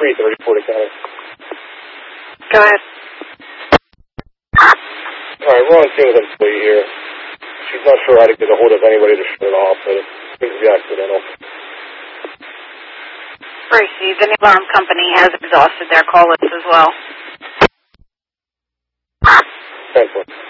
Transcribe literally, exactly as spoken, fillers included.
three thirty, Porter County. Go ahead. All right, we're on scene with an employee here. She's not sure how to get a hold of anybody to shut it off, but it seems to be accidental. Tracy, the new alarm company has exhausted their call list as well. Thanks,